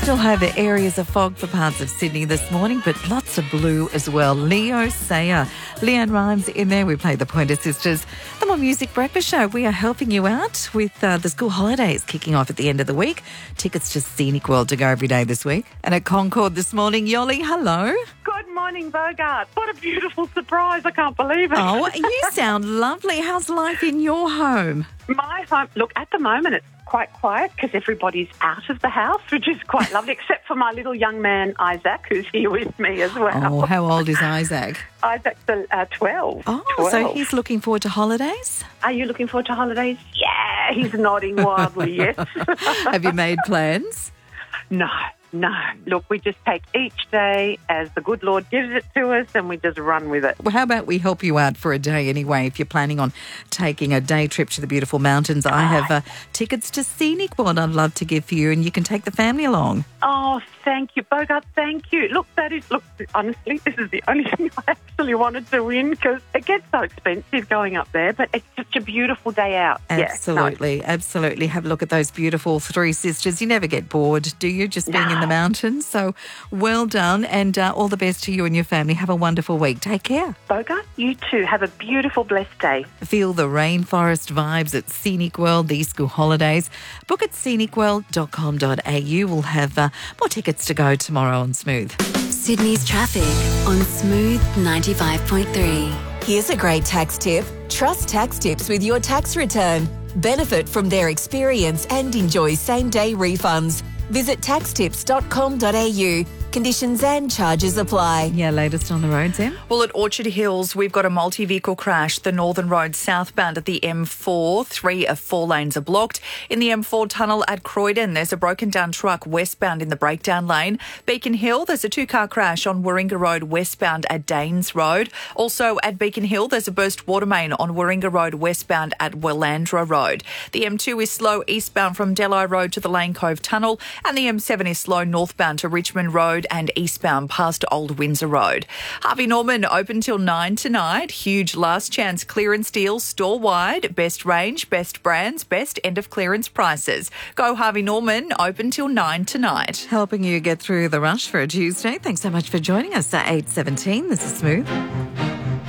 Still have areas of fog for parts of Sydney this morning, but lots of blue as well. Leo Sayer, Leanne Rhymes in there. We play the Pointer Sisters. The More Music Breakfast Show. We are helping you out with the school holidays kicking off at the end of the week. Tickets to Scenic World to go every day this week. And at Concord this morning, Yoli, hello. Good morning, Bogart. What a beautiful surprise. I can't believe it. Oh, you sound lovely. How's life in your home? My home, look, at the moment it's quite quiet because everybody's out of the house, which is quite lovely, except for my little young man, Isaac, who's here with me as well. Oh, how old is Isaac? Isaac's 12. Oh, 12. So he's looking forward to holidays? Are you looking forward to holidays? Yeah, he's nodding wildly, yes. Have you made plans? No. Look, we just take each day as the good Lord gives it to us and we just run with it. Well, how about we help you out for a day anyway if you're planning on taking a day trip to the beautiful mountains. I have tickets to Scenic World I'd love to give for you and you can take the family along. Oh, thank you, Bogart, thank you. Look, honestly, this is the only thing I actually wanted to win because it gets so expensive going up there, but it's such a beautiful day out. Absolutely, absolutely. Have a look at those beautiful three sisters. You never get bored, do you, just being in the mountains? So well done and all the best to you and your family. Have a wonderful week. Take care. Bogart, you too. Have a beautiful, blessed day. Feel the rainforest vibes at Scenic World, these school holidays. Book at scenicworld.com.au. We'll have more tickets to go tomorrow on Smooth. Sydney's traffic on Smooth 95.3. Here's a great tax tip. Trust Tax Tips with your tax return. Benefit from their experience and enjoy same-day refunds. Visit taxtips.com.au. Conditions and charges apply. Yeah, latest on the roads, Em? Well, at Orchard Hills, we've got a multi-vehicle crash. The Northern Road southbound at the M4. 3 of 4 lanes are blocked. In the M4 tunnel at Croydon, there's a broken down truck westbound in the breakdown lane. Beacon Hill, there's a 2-car crash on Warringah Road westbound at Danes Road. Also at Beacon Hill, there's a burst water main on Warringah Road westbound at Willandra Road. The M2 is slow eastbound from Delhi Road to the Lane Cove Tunnel, and the M7 is slow northbound to Richmond Road and eastbound past Old Windsor Road. Harvey Norman open till 9 tonight. Huge last chance clearance deals store-wide. Best range, best brands, best end of clearance prices. Go Harvey Norman open till 9 tonight. Helping you get through the rush for a Tuesday. Thanks so much for joining us at 8:17. This is Smooth.